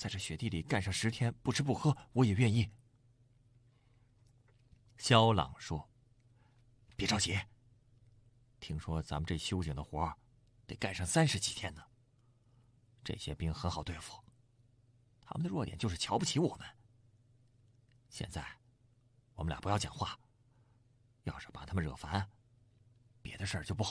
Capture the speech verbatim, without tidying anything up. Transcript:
在这雪地里干上十天，不吃不喝，我也愿意。萧朗说：“别着急，听说咱们这修井的活得干上三十几天呢。这些兵很好对付，他们的弱点就是瞧不起我们。现在，我们俩不要讲话，要是把他们惹烦，别的事儿就不好